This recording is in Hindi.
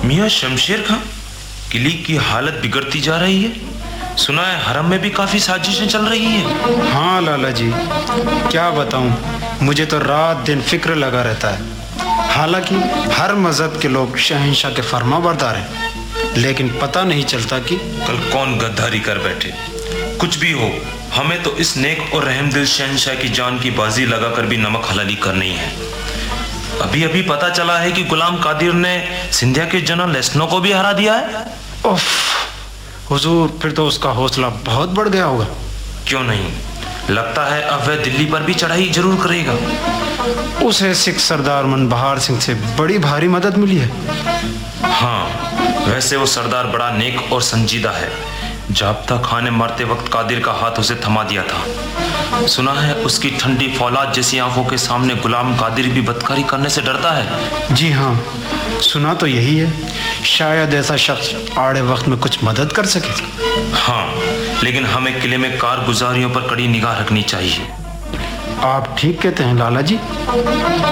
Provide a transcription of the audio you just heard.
मियाँ शमशेर खां, किले की हालत बिगड़ती जा रही है। सुना है हरम में भी काफी साजिशें चल रही हैं। हाँ लाला जी, क्या बताऊं, मुझे तो रात दिन फिक्र लगा रहता है। हालांकि हर मजहब के लोग शहंशाह के फर्मा बरदार हैं, लेकिन पता नहीं चलता कि कल कौन गद्दारी कर बैठे। कुछ भी हो, हमें तो इस नेक और रहमदिल शहंशाह की जान की बाजी लगाकर भी नमक हलाली करनी है। अभी अभी पता चला है कि गुलाम कादिर ने सिंधिया के जनरल लेस्नो को भी हरा दिया है। उफ, हुजूर, फिर तो उसका हौसला बहुत बढ़ गया होगा। क्यों नहीं, लगता है अब वह दिल्ली पर भी चढ़ाई जरूर करेगा। उसे सिख सरदार मनबहार सिंह से बड़ी भारी मदद मिली है। हाँ, वैसे वो सरदार बड़ा नेक और संजीदा है। जाब्ता खान ने मरते वक्त कादिर का हाथ उसे थमा दिया था। सुना है उसकी ठंडी फौलाद जैसी आंखों के सामने गुलाम कादिर भी बदकारी करने से डरता है। जी हाँ, सुना तो यही है। शायद ऐसा शख्स आड़े वक्त में कुछ मदद कर सके। हाँ, लेकिन हमें किले में कारगुजारियों पर कड़ी निगाह रखनी चाहिए। आप ठीक कहते हैं लाला जी।